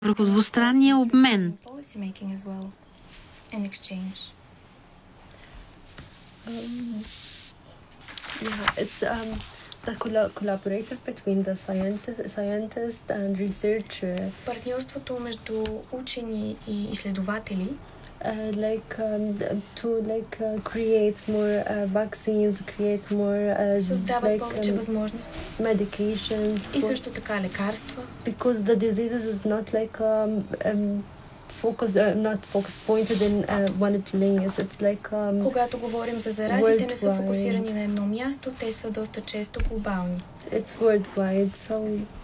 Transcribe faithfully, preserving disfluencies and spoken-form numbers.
върху двустранния обмен. Um, yeah, it's um, the colla- collaborative between the scienti- scientist and researcher. Партньорството между учени и изследователи. Uh, like um, to like uh, create more uh, vaccines, create more uh, създават like, повече um, възможности. Medications. И също така лекарства. Because the diseases is not like um, um focus, uh, not focus pointed in uh, one place. It's like um, когато говорим за заразите, не са фокусирани на едно място, те са доста често глобални. It's worldwide, so